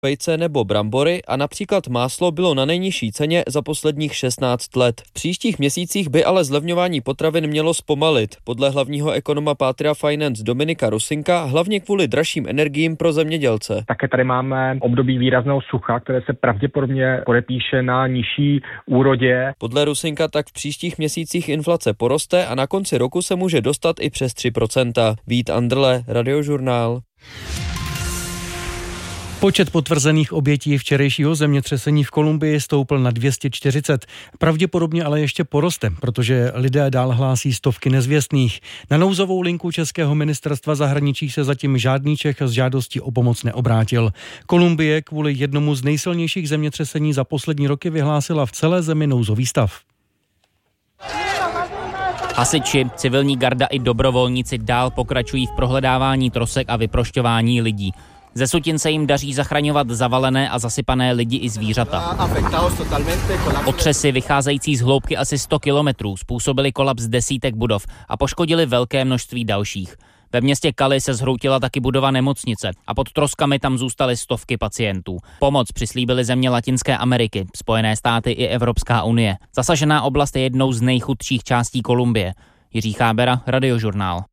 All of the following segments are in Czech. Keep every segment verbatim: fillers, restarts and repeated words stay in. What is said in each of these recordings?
vejce nebo brambory a například máslo bylo na nejnižší ceně za posledních šestnáct let. V příštích měsících by ale zlevňování potravin mělo zpomalit. Podle hlavního ekonoma Patria Finance Dominika Rusinka hlavně kvůli dražším energiím pro zemědělce. Také tady máme období výrazného sucha, které se pravděpodobně podepíše na nižší úrodě. Podle Rusinka tak v příštích měsících inflace poroste a na konci roku se může dostat i přes tři procenta. Vít Andrle, Radiožurnál. Počet potvrzených obětí včerejšího zemětřesení v Kolumbii stoupl na dvě stě čtyřicet. Pravděpodobně ale ještě poroste, protože lidé dál hlásí stovky nezvěstných. Na nouzovou linku Českého ministerstva zahraničí se zatím žádný Čech s žádostí o pomoc neobrátil. Kolumbie kvůli jednomu z nejsilnějších zemětřesení za poslední roky vyhlásila v celé zemi nouzový stav. Hasiči, civilní garda i dobrovolníci dál pokračují v prohledávání trosek a vyprošťování lidí. Ze sutin se jim daří zachraňovat zavalené a zasypané lidi i zvířata. Otřesy vycházející z hloubky asi sto kilometrů způsobily kolaps desítek budov a poškodili velké množství dalších. Ve městě Cali se zhroutila taky budova nemocnice a pod troskami tam zůstaly stovky pacientů. Pomoc přislíbily země Latinské Ameriky, Spojené státy i Evropská unie. Zasažená oblast je jednou z nejchudších částí Kolumbie. Jiří Chábera, Radiožurnál.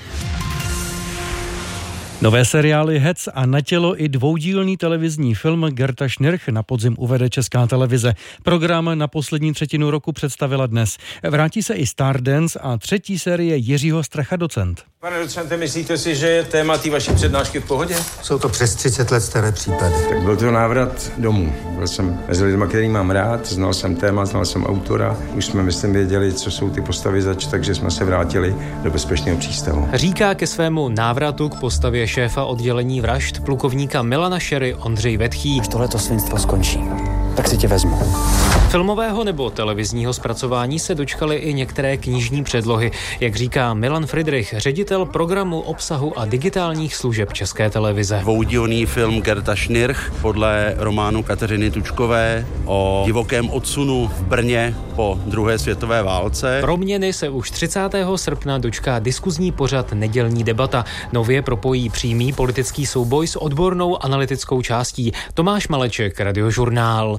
Nové seriály Hec a Na tělo i dvoudílný televizní film Gerta Schnirch na podzim uvede Česká televize. Program na poslední třetinu roku představila dnes. Vrátí se i Stardance a třetí série Jiřího Stracha Docent. Pane docente, myslíte si, že je téma té vaší přednášky v pohodě? Jsou to přes třicet let staré případy. Tak byl to návrat domů. Byl jsem mezi lidmi, který mám rád, znal jsem téma, znal jsem autora. Už jsme, myslím, věděli, co jsou ty postavy zač, takže jsme se vrátili do bezpečného přístavu. Říká ke svému návratu k postavě šéfa oddělení vražd plukovníka Milana Šery Ondřej Vetchý. Až tohleto svinstvo skončí, tak si tě vezmu. Filmového nebo televizního zpracování se dočkaly i některé knižní předlohy, jak říká Milan Friedrich, ředitel programu obsahu a digitálních služeb České televize. Dvoudílný film Gerta Schnirch podle románu Kateřiny Tučkové o divokém odsunu v Brně po druhé světové válce. Proměny se už třicátého srpna dočká diskuzní pořad Nedělní debata. Nově propojí přímý politický souboj s odbornou analytickou částí. Tomáš Maleček, Radiožurnál.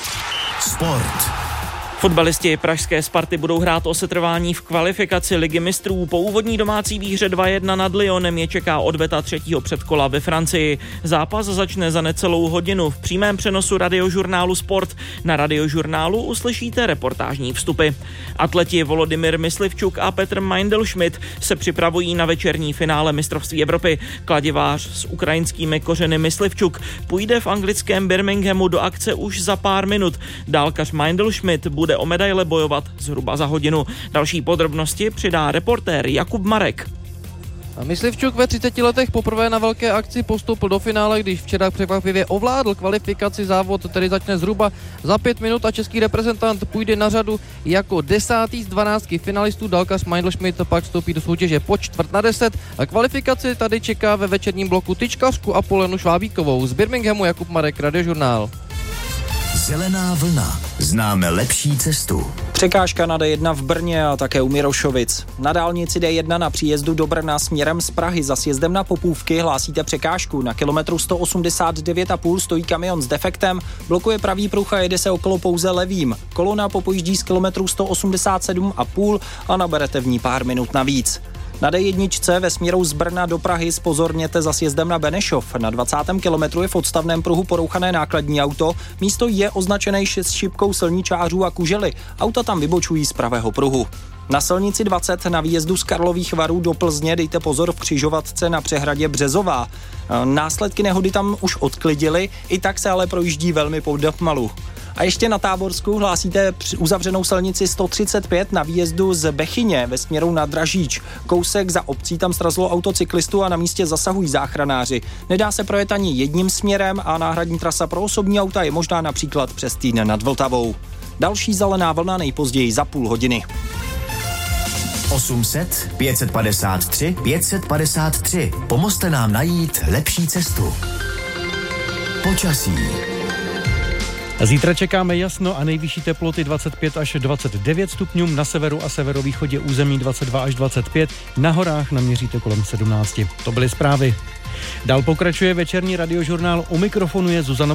Sport. Fotbalisti pražské Sparty budou hrát o setrvání v kvalifikaci Ligy mistrů. Po úvodní domácí výhře dva jedna nad Lyonem je čeká odveta třetího předkola ve Francii. Zápas začne za necelou hodinu. V přímém přenosu Radiožurnálu Sport. Na Radiožurnálu uslyšíte reportážní vstupy. Atleti Volodymyr Myslivčuk a Petr Meindl-Schmidt se připravují na večerní finále mistrovství Evropy. Kladivář s ukrajinskými kořeny Myslivčuk půjde v anglickém Birminghamu do akce už za pár minut. Dálkař Meindl-Schmidt bude o medaile bojovat zhruba za hodinu. Další podrobnosti přidá reportér Jakub Marek. Myslivčuk ve třiceti letech poprvé na velké akci postoupil do finále, když včera překvapivě ovládl kvalifikaci. Závod tedy začne zhruba za pět minut a český reprezentant půjde na řadu jako desátý z dvanácti finalistů. Dálkař Meindl-Schmidt pak vstoupí do soutěže po čtvrt na deset. A kvalifikaci tady čeká ve večerním bloku tyčkařku Apolenu Švábíkovou. Z Birminghamu Jakub Marek, Radiožurnál. Zelená vlna. Známe lepší cestu. Překážka na D jedna v Brně a také u Mirošovic. Na dálnici D jedna na příjezdu do Brna směrem z Prahy za sjezdem na Popůvky hlásíte překážku. Na kilometru sto osmdesát devět a půl stojí kamion s defektem, blokuje pravý pruh a jede se okolo pouze levým. Kolona popojíždí z kilometru sto osmdesát sedm a půl a naberete v ní pár minut navíc. Na D jedna ve směru z Brna do Prahy zpozorněte za sjezdem na Benešov. Na dvacátém kilometru je v odstavném pruhu porouchané nákladní auto. Místo je označené s šipkou silničářů a kužely. Auta tam vybočují z pravého pruhu. Na silnici dvacet na výjezdu z Karlových Varů do Plzně dejte pozor v křižovatce na přehradě Březová. Následky nehody tam už odklidily, i tak se ale projíždí velmi pomalu. A ještě na Táborsku hlásíte uzavřenou silnici sto třicet pět na výjezdu z Bechyně ve směru na Dražíč. Kousek za obcí tam srazilo auto cyklistu a na místě zasahují záchranáři. Nedá se projet ani jedním směrem a náhradní trasa pro osobní auta je možná například přes Týden nad Vltavou. Další zelená vlna nejpozději za půl hodiny. osm set pět set padesát tři pět set padesát tři. Pomozte nám najít lepší cestu. Počasí. Zítra čekáme jasno a nejvyšší teploty dvacet pět až dvacet devět stupňů, na severu a severovýchodě území dvacet dva až dvacet pět, na horách naměříte kolem sedmnáct. To byly zprávy. Dál pokračuje večerní radiožurnál, u mikrofonu je Zuzana